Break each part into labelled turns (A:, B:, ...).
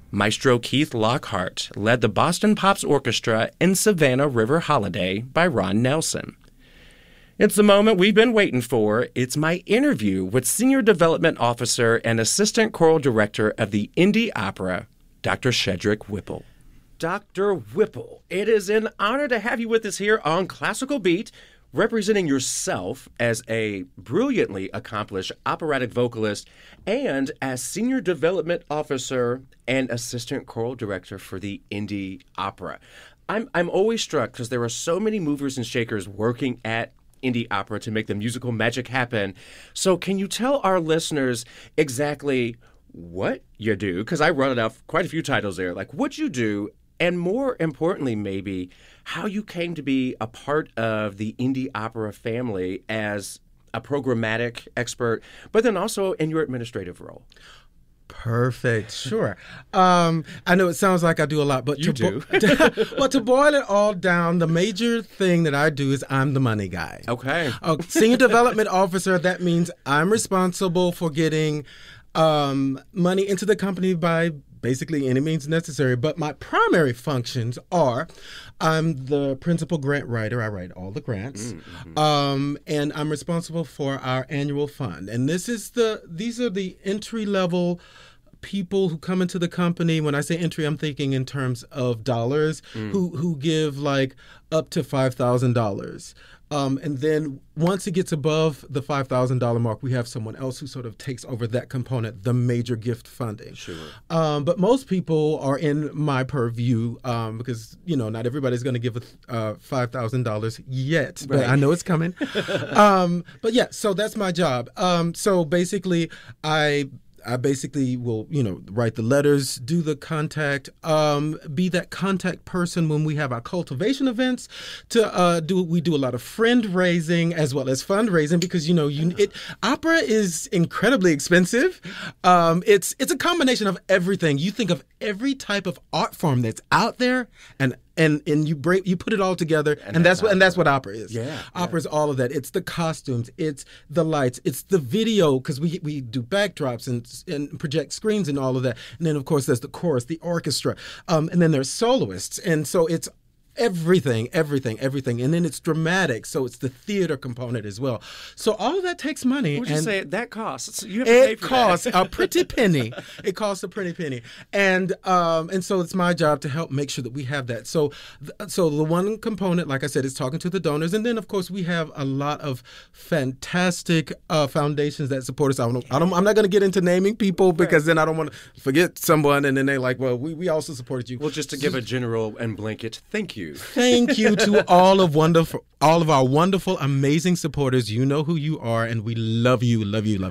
A: Maestro Keith Lockhart led the Boston Pops Orchestra in Savannah River Holiday by Ron Nelson. It's the moment we've been waiting for. It's my interview with Senior Development Officer and Assistant Choral Director of the Indy Opera, Dr. Shedrick Whipple. Dr. Whipple, it is an honor to have you with us here on Classical Beat, representing yourself as a brilliantly accomplished operatic vocalist and as Senior Development Officer and Assistant Choral Director for the Indy Opera. I'm always struck because there are so many movers and shakers working at Indy Opera to make the musical magic happen. So can you tell our listeners exactly what you do? Because I wrote out quite a few titles there, like what you do, and more importantly, maybe how you came to be a part of the Indy Opera family as a programmatic expert, but then also in your administrative role.
B: Perfect. Sure. I know it sounds like I do a lot, but
A: you do.
B: Well, to boil it all down, the major thing that I do is I'm the money guy.
A: Okay.
B: Senior Development Officer, that means I'm responsible for getting money into the company by basically any means necessary. But my primary functions are I'm the principal grant writer. I write all the grants. Mm-hmm. And I'm responsible for our annual fund. And these are the entry-level people who come into the company. When I say entry, I'm thinking in terms of dollars, who give like up to $5,000. And then once it gets above the $5,000 mark, we have someone else who sort of takes over that component, the major gift funding.
A: Sure.
B: But most people are in my purview because, not everybody's going to give $5,000 yet. Right. But I know it's coming. But yeah, so that's my job. So basically, I basically will, write the letters, do the contact, be that contact person when we have our cultivation events. We do a lot of friend raising as well as fundraising because opera is incredibly expensive. It's a combination of everything. You think of every type of art form that's out there, and you put it all together, and that's what opera is.
A: Yeah,
B: opera is all of that. It's the costumes, it's the lights, it's the video because we do backdrops and project screens and all of that. And then of course there's the chorus, the orchestra, and then there's soloists, and so it's everything. And then it's dramatic, so it's the theater component as well. So all of that takes money.
A: Would you say that costs? You have to pay for
B: it costs a pretty penny. It costs a pretty penny. And so it's my job to help make sure that we have that. So the one component, like I said, is talking to the donors. And then, of course, we have a lot of fantastic foundations that support us. I'm not going to get into naming people because then I don't want to forget someone. And then they're like, well, we also supported you.
A: Well, just to give a general and blanket thank you.
B: Thank you to all of our wonderful, amazing supporters. You know who you are, and we love you.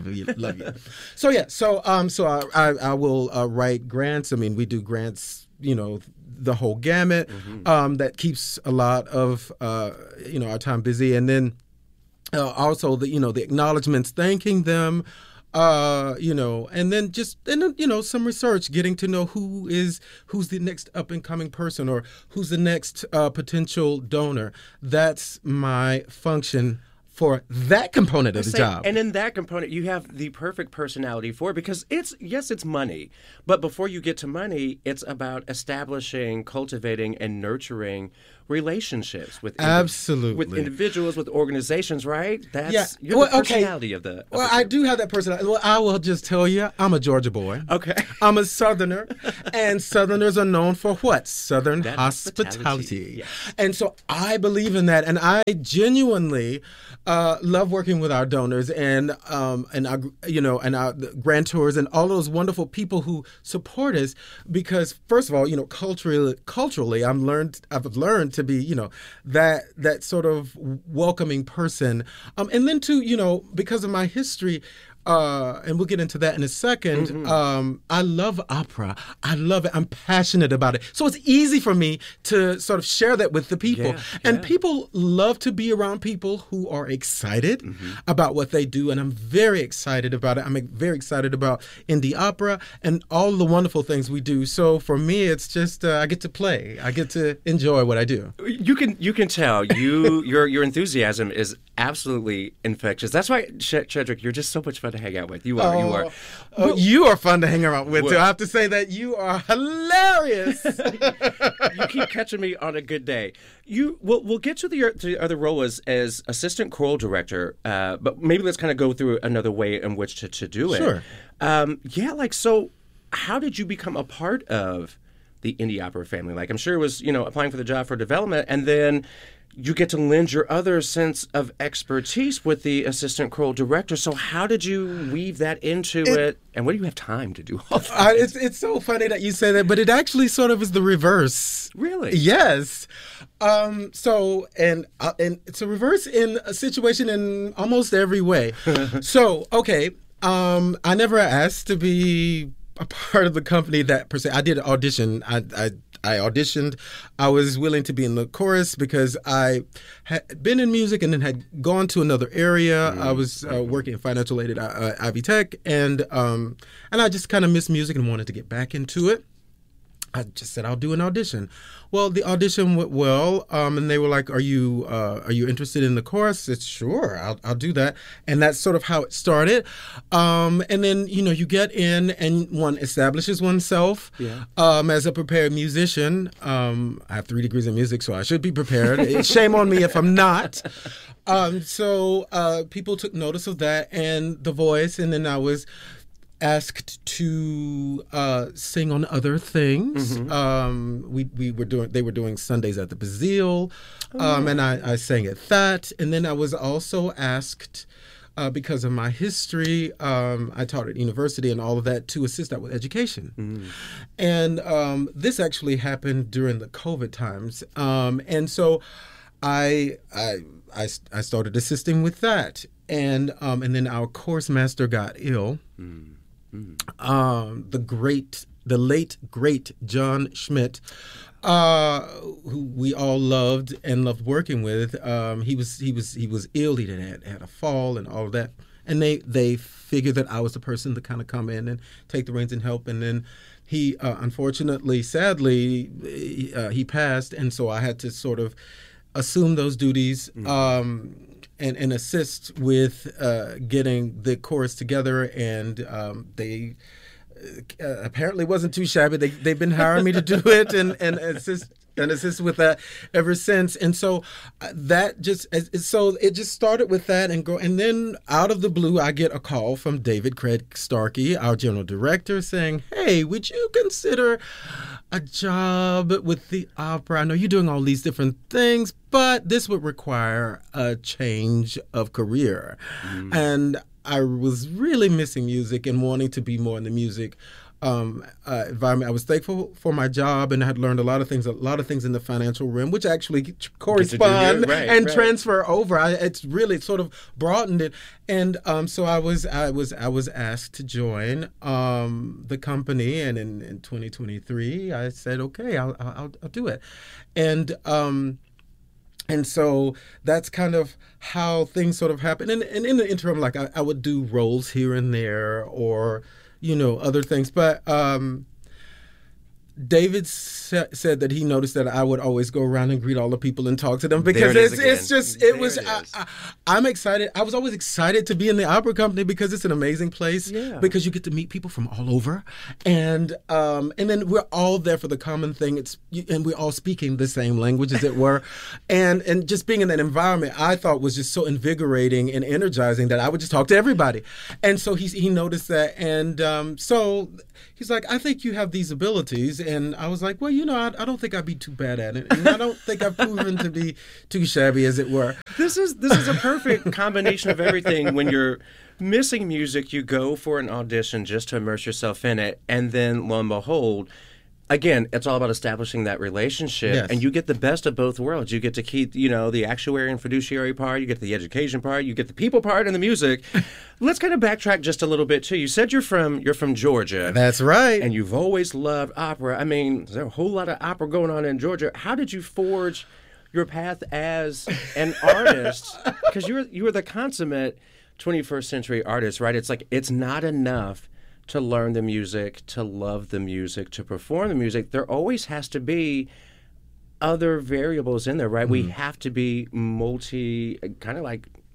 B: So yeah, so I will write grants. I mean, we do grants, the whole gamut. Mm-hmm. That keeps a lot of our time busy, and then also the acknowledgments, thanking them. And then some research, getting to know who's the next up and coming person or who's the next potential donor. That's my function for that component of the job.
A: And in that component, you have the perfect personality for it because it's money. But before you get to money, it's about establishing, cultivating, and nurturing relationships with individuals, with organizations, right? You're the personality of the...
B: Well, I do have that personality. Well, I will just tell you, I'm a Georgia boy.
A: Okay.
B: I'm a Southerner, and Southerners are known for what? Southern hospitality.
A: Yes.
B: And so I believe in that, and I genuinely love working with our donors and our grantors and all those wonderful people who support us because, first of all, culturally, I've learned to be, that sort of welcoming person. And then too, because of my history, and we'll get into that in a second. Mm-hmm. I love opera. I love it. I'm passionate about it. So it's easy for me to sort of share that with the people.
A: Yeah.
B: And people love to be around people who are excited about what they do. And I'm very excited about it. I'm very excited about Indy Opera and all the wonderful things we do. So for me, it's just I get to play. I get to enjoy what I do.
A: You can tell your enthusiasm is absolutely infectious. That's why, Shedrick, you're just so much fun to to hang out with. You are.
B: Oh, you are fun to hang around with, too. I have to say that you are hilarious.
A: You keep catching me on a good day. We'll get to the other role as assistant choral director, but maybe let's kind of go through another way in which to do it.
B: Sure.
A: So how did you become a part of the indie opera family? Like, I'm sure it was, applying for the job for development, and then you get to lend your other sense of expertise with the assistant choral director. So how did you weave that into it? And what do you have time to do all that?
B: It's so funny that you say that, but it actually sort of is the reverse.
A: Really?
B: Yes. So it's a reverse in a situation in almost every way. So, okay, I never asked to be a part of the company that per se. I did audition. I auditioned. I was willing to be in the chorus because I had been in music and then had gone to another area. I was working in financial aid at Ivy Tech, and I just kind of missed music and wanted to get back into it. I just said, I'll do an audition. Well, the audition went well, and they were like, "Are you interested in the chorus?" I said, "Sure, I'll do that." And that's sort of how it started. And then you get in and one establishes oneself as a prepared musician. I have 3 degrees in music, so I should be prepared. Shame on me if I'm not. So people took notice of that and the voice, and then I was asked to sing on other things. They were doing Sundays at the Bazille, and I sang at that. And then I was also asked, because of my history, I taught at university and all of that, to assist out with education. And this actually happened during the COVID times, and so I started assisting with that. And then our course master got ill. The late great John Schmidt, who we all loved and loved working with. He was ill. He had a fall and all of that, and they figured that I was the person to kind of come in and take the reins and help. And then he unfortunately, sadly, he passed, and so I had to sort of assume those duties. And assist with getting the chorus together, and they apparently wasn't too shabby. They've been hiring me to do it and assist with that ever since. And so it just started with that and then out of the blue, I get a call from David Craig Starkey, our general director, saying, "Hey, would you consider a job with the opera? I know you're doing all these different things, but this would require a change of career." And I was really missing music and wanting to be more in the music environment. I was thankful for my job, and I had learned a lot of things in the financial realm, which actually correspond and transfer over. It's really sort of broadened it, and so I was asked to join the company, and in 2023, I said, "Okay, I'll do it," and so that's kind of how things sort of happen. And in the interim, like I would do roles here and there, or other things. But David said that he noticed that I would always go around and greet all the people and talk to them because I'm excited. I was always excited to be in the opera company because it's an amazing place. Yeah. Because you get to meet people from all over, and then we're all there for the common thing. And we're all speaking the same language, as it were, and just being in that environment, I thought was just so invigorating and energizing that I would just talk to everybody. And so he noticed that, and so he's like, "I think you have these abilities." And I was like, "Well, I don't think I'd be too bad at it. And I don't think I've proven to be too shabby, as it were."
A: This is a perfect combination of everything. When you're missing music, you go for an audition just to immerse yourself in it. And then, lo and behold, again, it's all about establishing that relationship. Yes. And you get the best of both worlds. You get to keep, the actuary and fiduciary part. You get the education part. You get the people part and the music. Let's kind of backtrack just a little bit, too. You said you're from Georgia.
B: That's right.
A: And you've always loved opera. I mean, there's a whole lot of opera going on in Georgia. How did you forge your path as an artist? Because you were the consummate 21st century artist, right? It's like, it's not enough to learn the music, to love the music, to perform the music. There always has to be other variables in there, right? We have to be kind of like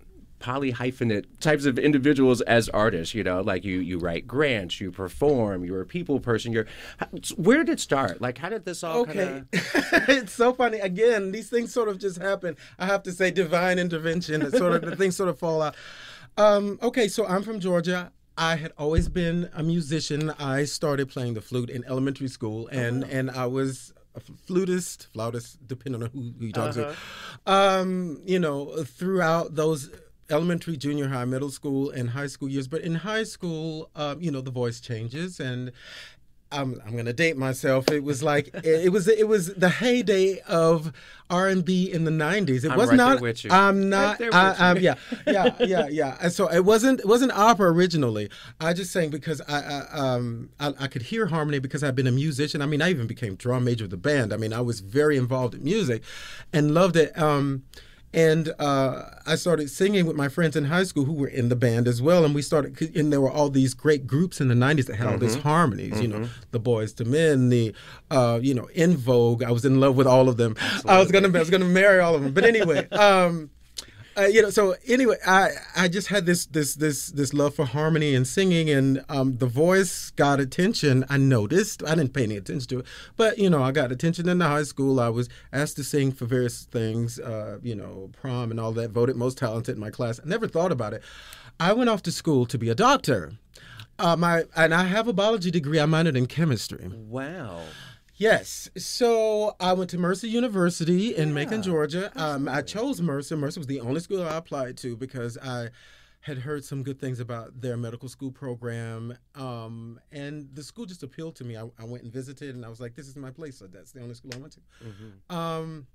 A: polyhyphenate types of individuals as artists, you know, like you write grants, you perform, you're a people person. Where did it start? Like, how did this all
B: kinda... It's so funny. Again, these things sort of just happen. I have to say divine intervention. The things sort of fall out. Okay, so I'm from Georgia. I had always been a musician. I started playing the flute in elementary school, and I was a flautist, depending on who you talk to, you know, throughout those elementary, junior high, middle school, and high school years. But in high school, you know, the voice changes, and I'm going to date myself. It was like it was the heyday of R&B in the 90s. It was
A: right
B: not.
A: There with you.
B: I'm not. Yeah. And so it wasn't opera originally. I just sang because I could hear harmony because I've been a musician. I mean, I even became drum major of the band. I mean, I was very involved in music, and loved it. And I started singing with my friends in high school who were in the band as well. And and there were all these great groups in the 90s that had all these harmonies, you know, the Boyz II Men, you know, In Vogue. I was in love with all of them. Absolutely. I was gonna marry all of them. But anyway, you know, so anyway, I just had this love for harmony and singing, and the voice got attention. I noticed. I didn't pay any attention to it, but you know, I got attention in the high school. I was asked to sing for various things, you know, prom and all that. Voted most talented in my class. I never thought about it. I went off to school to be a doctor. And I have a biology degree. I minored in chemistry.
A: Wow.
B: Yes. So I went to Mercer University in Macon, Georgia. I chose Mercer. Mercer was the only school I applied to because I had heard some good things about their medical school program. And the school just appealed to me. I went and visited, and I was like, this is my place. So that's the only school I went to.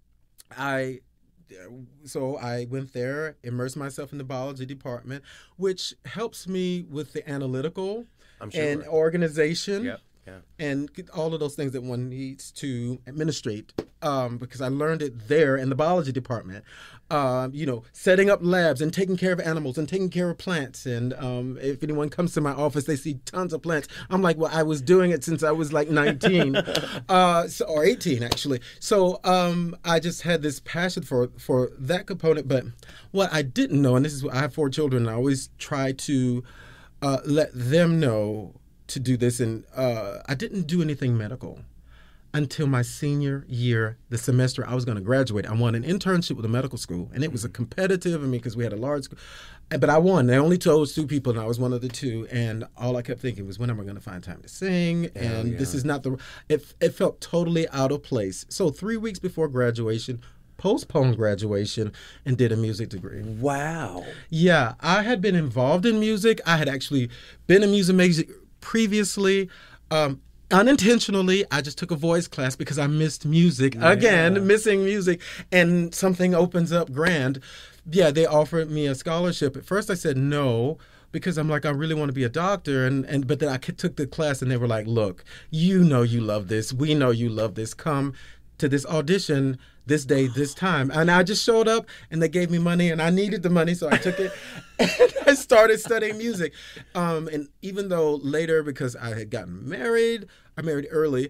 B: So I went there, immersed myself in the biology department, which helps me with the analytical and organization. Yep. Yeah. And all of those things that one needs to administrate, because I learned it there in the biology department. You know, setting up labs and taking care of animals and taking care of plants. And if anyone comes to my office, they see tons of plants. I'm like, well, I was doing it since I was like 19, or 18 actually. So I just had this passion for that component. But what I didn't know, and this is what I have 4 children, and I always try to let them know to do this, and I didn't do anything medical until my senior year, the semester I was going to graduate. I won an internship with a medical school, and it was a competitive, because we had a large school, but I won. They only chose 2 people, and I was one of the 2, and all I kept thinking was, when am I going to find time to sing? This is not it felt totally out of place. So 3 weeks before graduation, postponed graduation and did a music degree.
A: Wow.
B: Yeah, I had been involved in music. I had actually been a music major previously. Unintentionally, I just took a voice class because I missed music. Again, missing music, and something opens up grand. Yeah, they offered me a scholarship. At first I said no, because I'm like, I really want to be a doctor. But then I took the class, and they were like, look, you know you love this. We know you love this. Come to this audition this day, this time. And I just showed up, and they gave me money, and I needed the money, so I took it, and I started studying music. And even though later, because I had gotten married, I married early,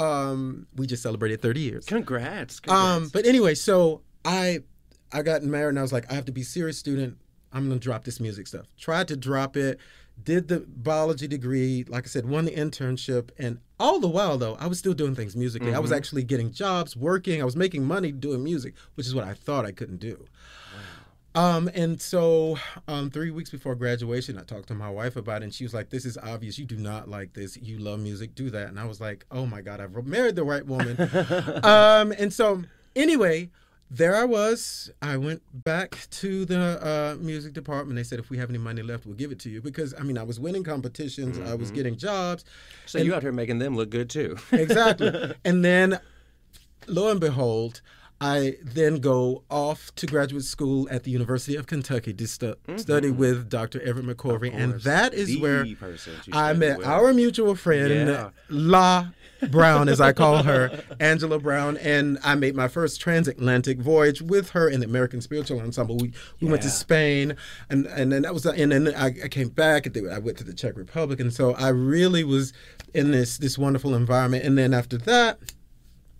B: we just celebrated 30 years.
A: Congrats.
B: But anyway, so I got married, and I was like, I have to be a serious student. I'm going to drop this music stuff. Tried to drop it, did the biology degree, like I said, won the internship, and all the while, though, I was still doing things musically. I was actually getting jobs, working. I was making money doing music, which is what I thought I couldn't do. Wow. And so 3 weeks before graduation, I talked to my wife about it, and she was like, this is obvious. You do not like this. You love music. Do that. And I was like, oh, my God, I've married the right woman. And so anyway, there I was. I went back to the music department. They said, if we have any money left, we'll give it to you. Because, I was winning competitions. I was getting jobs.
A: So you out here making them look good, too.
B: Exactly. And then, lo and behold, I then go off to graduate school at the University of Kentucky to study with Dr. Everett McCorvey. And that is where I met our mutual friend, La Brown, as I call her, Angela Brown, and I made my first transatlantic voyage with her in the American Spiritual Ensemble. We went to Spain, and then that was, and then I came back. I went to the Czech Republic, and so I really was in this wonderful environment. And then after that,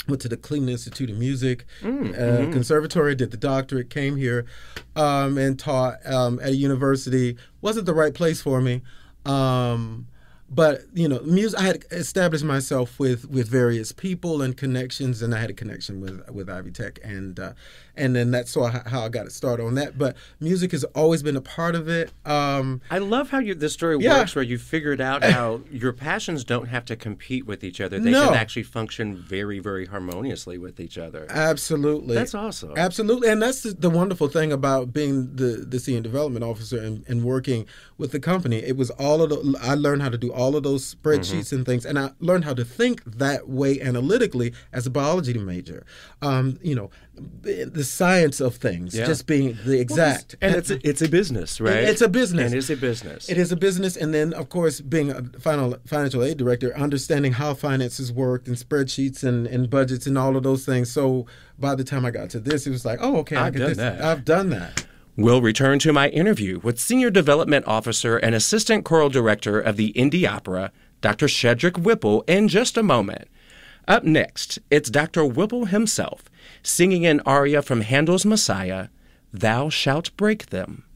B: went to the Cleveland Institute of Music Conservatory, did the doctorate, came here and taught at a university. Wasn't the right place for me. But, you know, music, I had established myself with various people and connections, and I had a connection with Ivy Tech, and then that's how I got it started on that. But music has always been a part of it.
A: I love how this story works, where you figured out how your passions don't have to compete with each other. They can actually function very, very harmoniously with each other.
B: Absolutely.
A: That's awesome.
B: Absolutely. And that's the wonderful thing about being the senior development officer and working with the company. It was I learned how to do all of those spreadsheets and things, and I learned how to think that way analytically as a biology major. You know, the science of things, just being the exact.
A: And it's a business, right?
B: It's a business.
A: And it's a business.
B: It is a business. And then, of course, being a financial aid director, understanding how finances worked and spreadsheets and budgets and all of those things. So by the time I got to this, it was like, oh, okay, I've done that.
A: We'll return to my interview with Senior Development Officer and Assistant Choral Director of the Indy Opera, Dr. Shedrick Whipple, in just a moment. Up next, it's Dr. Whipple himself, singing an aria from Handel's Messiah, Thou Shalt Break Them.